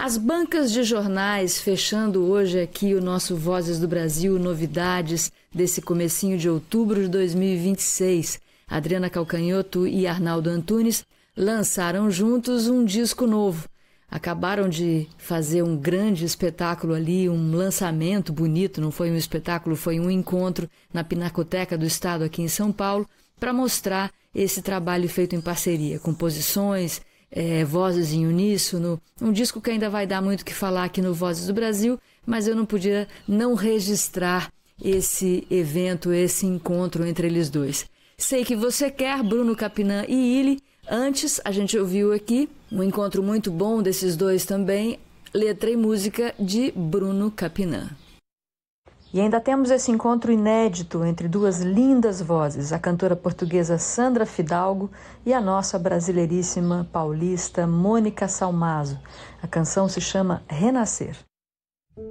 As bancas de jornais, fechando hoje aqui o nosso Vozes do Brasil, novidades desse comecinho de outubro de 2026. Adriana Calcanhoto e Arnaldo Antunes lançaram juntos um disco novo. Acabaram de fazer um grande espetáculo ali, um lançamento bonito, não foi um espetáculo, foi um encontro na Pinacoteca do Estado aqui em São Paulo, para mostrar esse trabalho feito em parceria, composições, vozes em uníssono, um disco que ainda vai dar muito o que falar aqui no Vozes do Brasil, mas eu não podia não registrar esse evento, esse encontro entre eles dois. Sei que você quer, Bruno Capinã e Illy. Antes, a gente ouviu aqui um encontro muito bom desses dois também, letra e música de Bruno Capinã. E ainda temos esse encontro inédito entre duas lindas vozes, a cantora portuguesa Sandra Fidalgo e a nossa brasileiríssima paulista Mônica Salmazo. A canção se chama Renascer.